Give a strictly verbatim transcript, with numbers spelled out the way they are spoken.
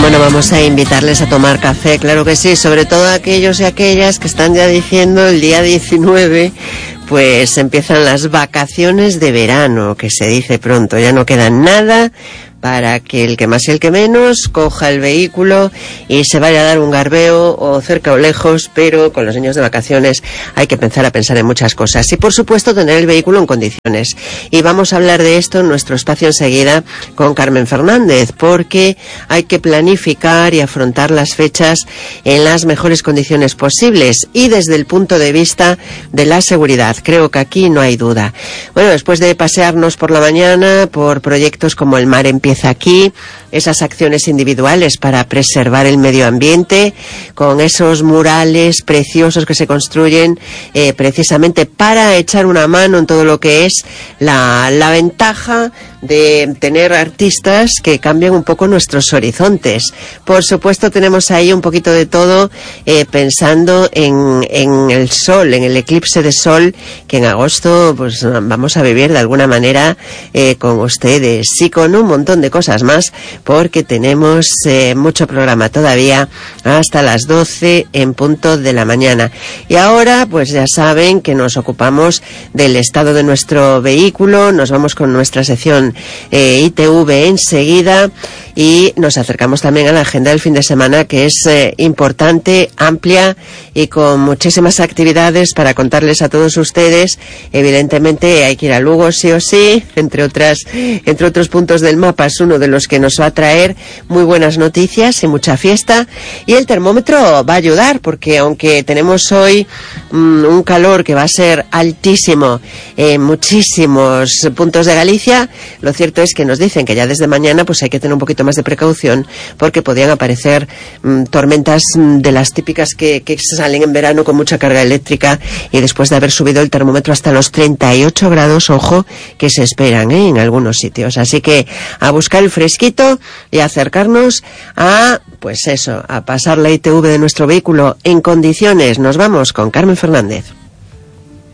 cómo no vamos a invitarles a tomar café, claro que sí, sobre todo aquellos y aquellas que están ya diciendo el día diecinueve, pues empiezan las vacaciones de verano, que se dice pronto, ya no queda nada para que el que más y el que menos coja el vehículo y se vaya a dar un garbeo o cerca o lejos, pero con los niños de vacaciones hay que empezar a pensar en muchas cosas y por supuesto tener el vehículo en condiciones. Y vamos a hablar de esto en nuestro espacio enseguida con Carmen Fernández, porque hay que planificar y afrontar las fechas en las mejores condiciones posibles y desde el punto de vista de la seguridad. Creo que aquí no hay duda. Bueno, después de pasearnos por la mañana por proyectos como el Mar Empieza Aquí, esas acciones individuales para preservar el medio ambiente, con esos murales preciosos que se construyen eh, precisamente para echar una mano en todo lo que es la, la ventaja de tener artistas que cambian un poco nuestros horizontes. Por supuesto tenemos ahí un poquito de todo, eh, pensando en, en el sol, en el eclipse de sol que en agosto pues vamos a vivir de alguna manera eh, con ustedes y con un montón de cosas más, porque tenemos eh, mucho programa todavía hasta las doce en punto de la mañana. Y ahora pues ya saben que nos ocupamos del estado de nuestro vehículo, nos vamos con nuestra sección Eh, I T V enseguida y nos acercamos también a la agenda del fin de semana, que es eh, importante, amplia y con muchísimas actividades para contarles a todos ustedes. Evidentemente hay que ir a Lugo sí o sí, entre otras, entre otros puntos del mapa es uno de los que nos va a traer muy buenas noticias y mucha fiesta, y el termómetro va a ayudar porque aunque tenemos hoy mmm, un calor que va a ser altísimo en muchísimos puntos de Galicia, lo cierto es que nos dicen que ya desde mañana pues hay que tener un poquito más de precaución porque podían aparecer mmm, tormentas mmm, de las típicas que, que salen en verano con mucha carga eléctrica, y después de haber subido el termómetro hasta los treinta y ocho grados, ojo, que se esperan ¿eh? en algunos sitios. Así que a buscar el fresquito y a acercarnos a, pues eso, a pasar la I T V de nuestro vehículo en condiciones. Nos vamos con Carmen Fernández.